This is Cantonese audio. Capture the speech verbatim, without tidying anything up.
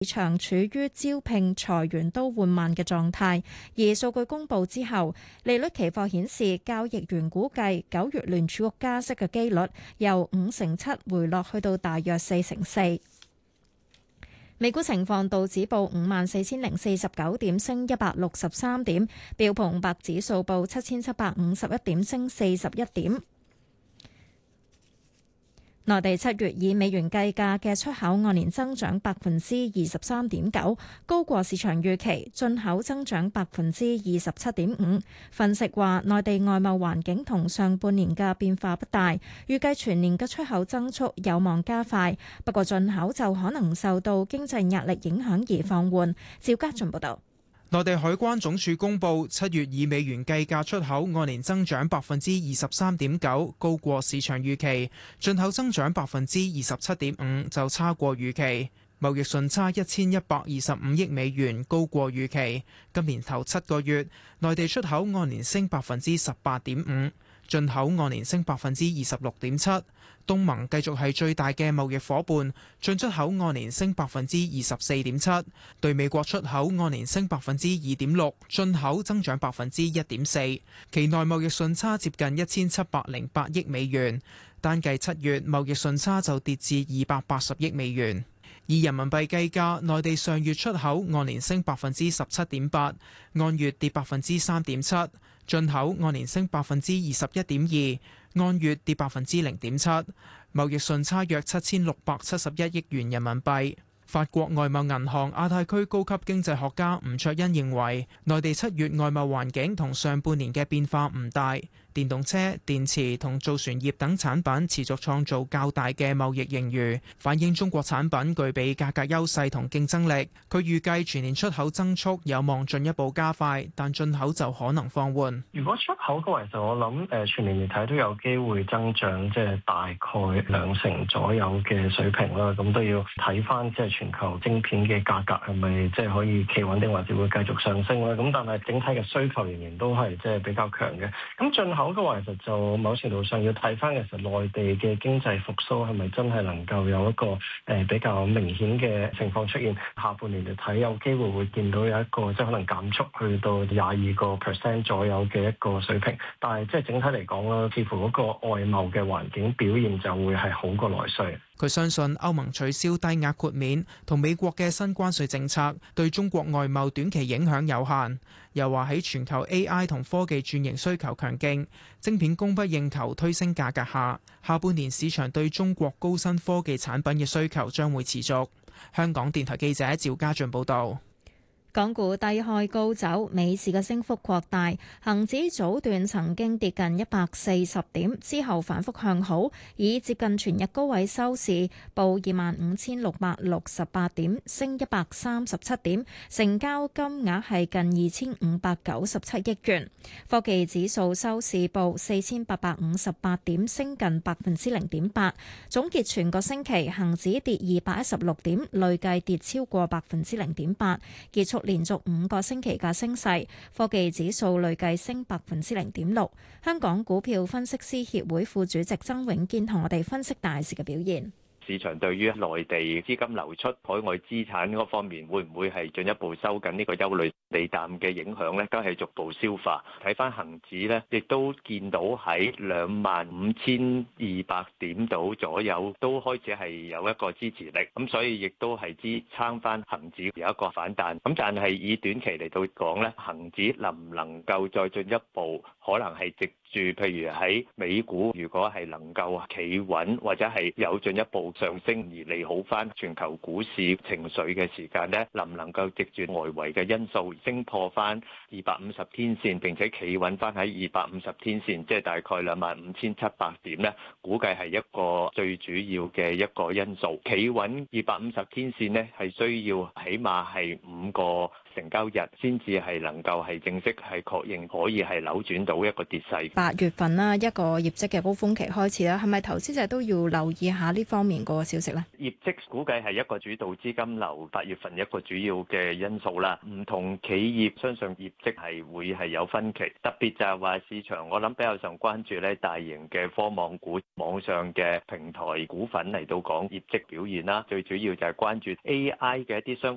市場處於招聘裁員都緩慢嘅狀態，而數據公佈之後，利率期貨顯示交易員估計九月聯儲局加息嘅機率由五成七回落去到大約四成四。美股情況，道指報五萬四千零四十九點，升一百六十三點；標普五百指數報七千七百五十一點，升四十一點。內地七月以美元計價嘅出口按年增長百分之二十三點九，高過市場預期；進口增長百分之二十七點五。分析話，內地外貿環境同上半年嘅變化不大，預計全年嘅出口增速有望加快，不過進口就可能受到經濟壓力影響而放緩。趙家俊報道。 內地海關總署公佈，七月以美元計價出口按年增長百分之二十三點九，高過市場預期；進口增長百分之二十七點五，就差過預期。貿易順差一千一百二十五億美元，高過預期。今年頭七個月，內地出口按年升百分之十八點五，進口按年升百分之二十六點七。東盟繼續係最大嘅貿易夥伴，進出口按年升百分之二十四點七，對美國出口按年升百分之二點六，進口增長百分之一點四。期內貿易順差接近一千七百零八億美元，單計七月貿易順差就跌至二百八十億美元。以人民幣計價，內地上月出口按年升百分之十七點八，按月跌百分之三點七；進口按年升百分之二十一點二，按月跌百分之零點七。貿易順差約七千六百七十一億元人民幣。法國外貿銀行亞太區高級經濟學家吳卓恩認為，內地七月外貿環境同上半年嘅變化唔大。電動車、電池同造船業等產品持續創造較大嘅貿易盈餘，反映中國產品具備價格優勢同競爭力。佢預計全年出口增速有望進一步加快，但進口就可能放緩。 如果出口嘅話，就我諗誒全年嚟睇都有機會增長，即係大概兩成左右嘅水平啦。咁都要睇翻即係全球晶片嘅價格係咪即係可以企穩定，或者會繼續上升啦。咁但係整體嘅需求仍然都係即係比較強嘅。咁進口嘅話，其實就某程度上要睇翻其實內地嘅經濟復甦係咪真係能夠有一個誒比較明顯嘅情況出現。下半年嚟睇，有機會會見到有一個即係可能減速去到廿二個 percent 左右嘅一個水平。但係即係整體嚟講啦，似乎嗰個外貿嘅環境表現就會係好過內需。 佢相信歐盟取消低額豁免同美國嘅新關稅政策對中國外貿短期影響有限。又話喺全球 A I 同科技轉型需求強勁，晶片供不應求推升價格下，下半年市場對中國高新科技產品嘅需求將會持續。香港電台記者趙家俊報導。 港股低開高走，美市嘅升幅擴大，恒指早段曾經跌近一百四十點，之後反覆向好，以接近全日高位收市，報二萬五千六百六十八點，升一百三十七點，成交金額係近二千五百九十七億元。科技指數收市報四千八百五十八點，升近百分之零點八。總結全個星期，恒指跌二百一十六點，累計跌超過百分之零點八，結束連續五個星期嘅升勢，科技指數累計升百分之零點六。香港股票分析師協會副主席曾永堅同我哋分析大市嘅表現。 市場對於內地資金流出、海外資產嗰方面會唔會係進一步收緊呢個憂慮利淡嘅影響呢？都係逐步消化。睇翻恒指呢，亦都見到喺兩萬五千二百點度左右都開始係有一個支持力，咁所以亦都係支撐翻恒指有一個反彈。咁但係以短期嚟到講呢，恒指能唔能夠再進一步，可能係直住譬如喺美股，如果係能夠企穩或者係有進一步上升而利好翻全球股市情緒嘅時間呢，能唔能夠藉住外圍嘅因素升破翻二百五十天線，並且企穩翻喺二百五十天線，即係大概兩萬五千七百點呢，估計係一個最主要嘅一個因素。企穩二百五十天線呢，係需要起碼係五個成交日先至係能夠係正式係確認可以係扭轉到一個跌勢。 八月份啦，一個業績嘅高峰期開始啦，係咪投資者都要留意下呢方面個消息呢？ 業績估計係一個主導資金流八月份一個主要嘅因素啦。唔同企業相信業績係會係有分歧，特別就係話市場我諗比較上關注咧大型嘅科網股、網上嘅平台股份嚟到講業績表現啦。最主要就係關注 A I 嘅一啲相